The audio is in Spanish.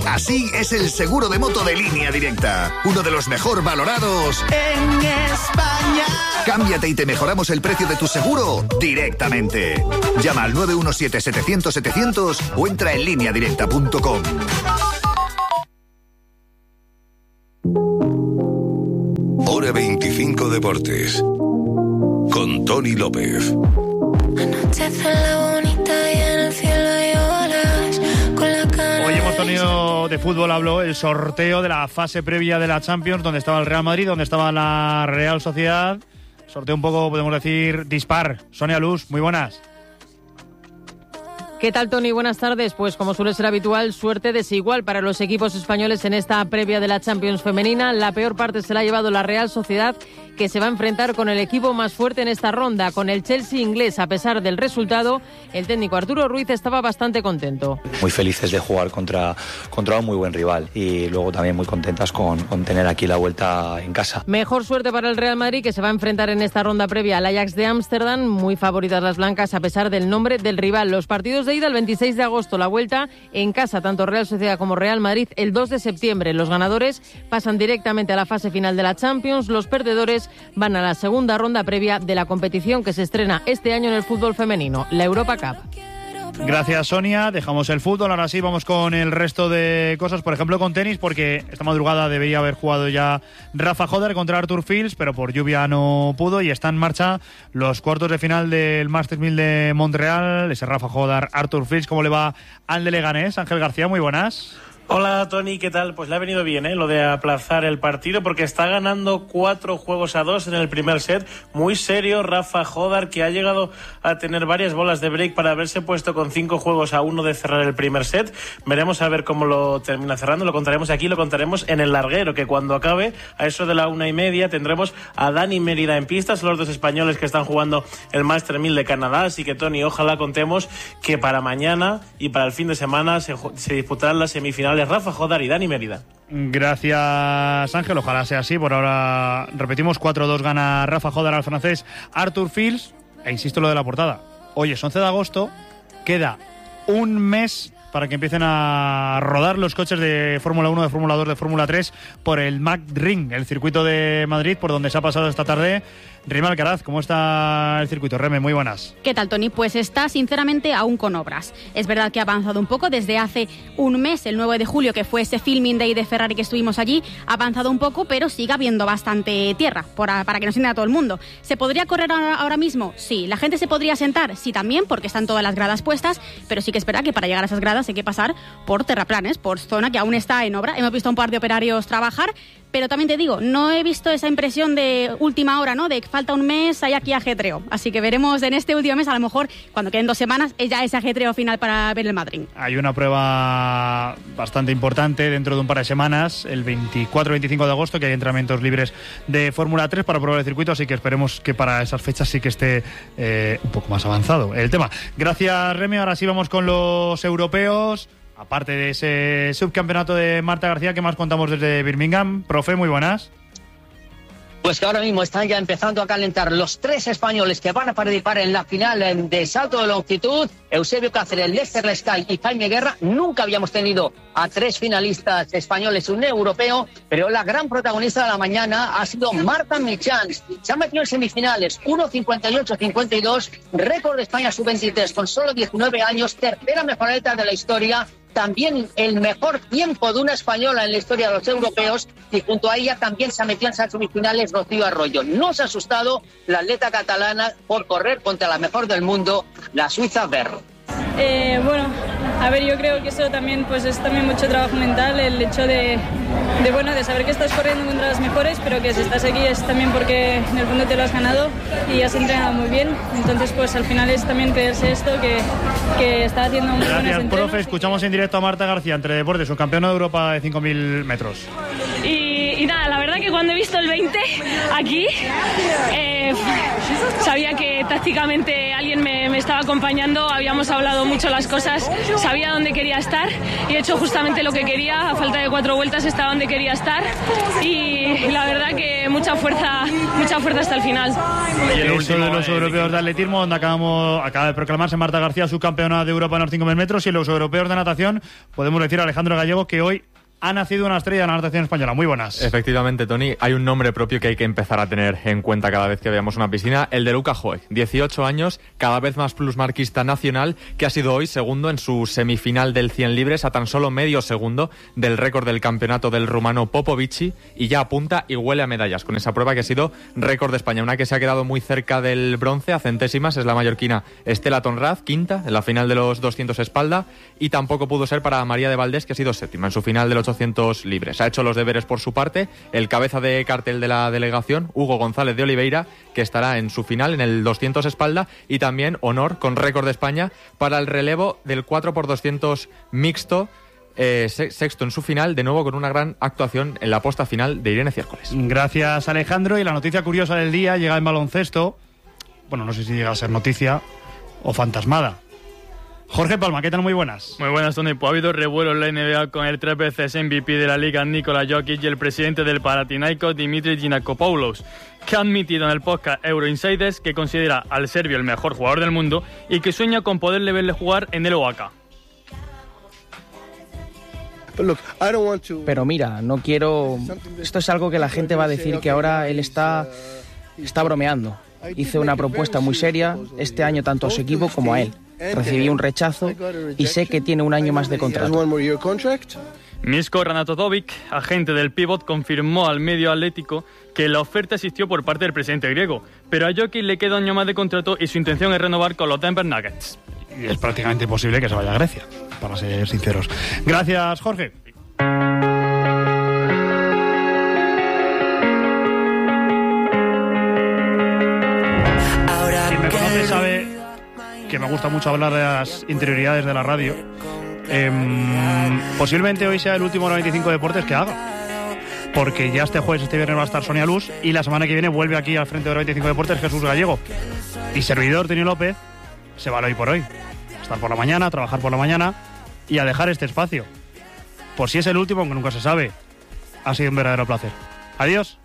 Así es el seguro de moto de Línea Directa, uno de los mejor valorados en España. Cámbiate y te mejoramos el precio de tu seguro directamente. Llama al 917-700-700 o entra en lineadirecta.com. Hora 25 Deportes con Tony López. Anochece la bonita y en el cielo hay olas con la cara. Hoy hemos tenido de fútbol, habló el sorteo de la fase previa de la Champions, donde estaba el Real Madrid, donde estaba la Real Sociedad. Sorteo un poco, podemos decir, dispar. Sonia Luz, muy buenas. ¿Qué tal, Tony? Buenas tardes. Pues como suele ser habitual, suerte desigual para los equipos españoles en esta previa de la Champions femenina. La peor parte se la ha llevado la Real Sociedad, que se va a enfrentar con el equipo más fuerte en esta ronda, con el Chelsea inglés. A pesar del resultado, el técnico Arturo Ruiz estaba bastante contento. Muy felices de jugar contra un muy buen rival y luego también muy contentas con tener aquí la vuelta en casa. Mejor suerte para el Real Madrid, que se va a enfrentar en esta ronda previa al Ajax de Ámsterdam. Muy favoritas las blancas a pesar del nombre del rival. Los partidos de ida el 26 de agosto, la vuelta en casa, tanto Real Sociedad como Real Madrid el 2 de septiembre. Los ganadores pasan directamente a la fase final de la Champions. Los perdedores van a la segunda ronda previa de la competición que se estrena este año en el fútbol femenino, la Europa Cup. Gracias, Sonia. Dejamos el fútbol. Ahora sí, vamos con el resto de cosas. Por ejemplo, con tenis, porque esta madrugada debería haber jugado ya Rafa Hodar contra Arthur Fils, pero por lluvia no pudo y está en marcha los cuartos de final del Masters 1000 de Montreal. Ese Rafa Hodar, Arthur Fils. ¿Cómo le va al de Leganés? Ángel García, muy buenas. Hola, Tony, ¿qué tal? Pues le ha venido bien, lo de aplazar el partido, porque está ganando 4-2 en el primer set. Muy serio Rafa Hodar, que ha llegado a tener varias bolas de break para haberse puesto con 5-1 de cerrar el primer set. Veremos a ver cómo lo termina cerrando. Lo contaremos aquí, lo contaremos en el larguero, que cuando acabe, a eso de la 1:30, tendremos a Dani Mérida en pistas, los dos españoles que están jugando el Master 1000 de Canadá. Así que, Tony, ojalá contemos que para mañana y para el fin de semana se disputarán las semifinales Rafa Hodar y Dani Mérida. Gracias, Ángel, ojalá sea así. Por ahora, repetimos, 4-2 gana Rafa Hodar al francés Arthur Fils. E insisto lo de la portada. Hoy es 11 de agosto, queda un mes para que empiecen a rodar los coches de Fórmula 1, de Fórmula 2, de Fórmula 3 por el McRing, el circuito de Madrid, por donde se ha pasado esta tarde. Rime Alcaraz, ¿cómo está el circuito? Reme, muy buenas. ¿Qué tal, Tony? Pues está sinceramente aún con obras. Es verdad que ha avanzado un poco desde hace un mes, el 9 de julio, que fue ese filming day de Ferrari que estuvimos allí. Ha avanzado un poco, pero sigue habiendo bastante tierra para que nos entienda todo el mundo. ¿Se podría correr ahora mismo? Sí. ¿La gente se podría sentar? Sí, también, porque están todas las gradas puestas, pero sí que es verdad que para llegar a esas gradas hay que pasar por terraplanes, por zona que aún está en obra. Hemos visto a un par de operarios trabajar, pero también te digo, no he visto esa impresión de última hora, ¿no? De que falta un mes, hay aquí ajetreo. Así que veremos en este último mes, a lo mejor, cuando queden 2 semanas, ya ese ajetreo final para ver el Madrid. Hay una prueba bastante importante dentro de un par de semanas, el 24-25 de agosto, que hay entrenamientos libres de Fórmula 3 para probar el circuito, así que esperemos que para esas fechas sí que esté un poco más avanzado el tema. Gracias, Remy. Ahora sí vamos con los europeos. Aparte de ese subcampeonato de Marta García, ¿qué más contamos desde Birmingham? Profe, muy buenas. Pues que ahora mismo están ya empezando a calentar los 3 españoles que van a participar en la final de salto de longitud. Eusebio Cáceres, Lester Lescay y Jaime Guerra. Nunca habíamos tenido a 3 finalistas españoles, un europeo, pero la gran protagonista de la mañana ha sido Marta Michans. Se ha metido en semifinales, 1.58-52, récord de España sub-23 con solo 19 años, tercera mejor atleta de la historia. También el mejor tiempo de una española en la historia de los europeos, y junto a ella también se metió en semifinales Rocío Arroyo. No se ha asustado la atleta catalana por correr contra la mejor del mundo, la suiza Berro. Bueno, a ver, yo creo que eso también pues es también mucho trabajo mental, el hecho de saber que estás corriendo contra las mejores, pero que si estás aquí es también porque en el fondo te lo has ganado y has entrenado muy bien. Entonces pues al final es también creerse esto, que está haciendo muy buenas entrenos. Profe, escuchamos en directo a Marta García, entre deportes, subcampeona de Europa de 5.000 metros. Y Y nada, la verdad que cuando he visto el 20 aquí, sabía que tácticamente alguien me estaba acompañando, habíamos hablado mucho las cosas, sabía dónde quería estar y he hecho justamente lo que quería, a falta de 4 vueltas estaba donde quería estar y la verdad que mucha fuerza hasta el final. Y el último de los europeos de atletismo, donde acaba de proclamarse Marta García subcampeona de Europa en los 5.000 metros, y en los europeos de natación podemos decir a Alejandro Gallego que hoy ha nacido una estrella de la natación española. Muy buenas. Efectivamente, Tony, hay un nombre propio que hay que empezar a tener en cuenta cada vez que veamos una piscina, el de Luca Joe, 18 años, cada vez más plusmarquista nacional, que ha sido hoy segundo en su semifinal del 100 libres, a tan solo medio segundo del récord del campeonato del rumano Popovici, y ya apunta y huele a medallas con esa prueba que ha sido récord de España. Una que se ha quedado muy cerca del bronce, a centésimas, es la mallorquina Estela Tonraz, quinta en la final de los 200 espalda, y tampoco pudo ser para María de Valdés, que ha sido séptima en su final del 800 libres. Ha hecho los deberes por su parte el cabeza de cartel de la delegación, Hugo González de Oliveira, que estará en su final en el 200 espalda, y también honor con récord de España para el relevo del 4x200 mixto, sexto en su final, de nuevo con una gran actuación en la posta final de Irene Ciércoles. Gracias, Alejandro. Y la noticia curiosa del día llega en baloncesto. Bueno, no sé si llega a ser noticia o fantasmada. Jorge Palma, ¿qué tal? Muy buenas. Muy buenas, Tony. Pues ha habido revuelo en la NBA con el 3 veces MVP de la liga, Nikola Jokic, y el presidente del Panathinaikos, Dimitris Giannakopoulos, que ha admitido en el podcast Euro Insiders que considera al serbio el mejor jugador del mundo y que sueña con poderle verle jugar en el OAK. Pero mira, no quiero... Esto es algo que la gente va a decir que ahora él está bromeando. Hice una propuesta muy seria este año tanto a su equipo como a él. Recibí un rechazo y sé que tiene un año más de contrato. Misko Ranatovic, agente del Pivot, confirmó al medio Atlético que la oferta existió por parte del presidente griego, pero a Jokic le queda un año más de contrato y su intención es renovar con los Denver Nuggets. Y es prácticamente imposible que se vaya a Grecia, para ser sinceros. Gracias, Jorge. Quien me conoce sabe que me gusta mucho hablar de las interioridades de la radio. Posiblemente hoy sea el último 95 Deportes que haga, porque ya este jueves, este viernes va a estar Sonia Luz, y la semana que viene vuelve aquí al frente de 95 Deportes Jesús Gallego. Y servidor Tony López se va hoy por hoy. A estar por la mañana, a trabajar por la mañana y a dejar este espacio. Por si es el último, aunque nunca se sabe. Ha sido un verdadero placer. Adiós.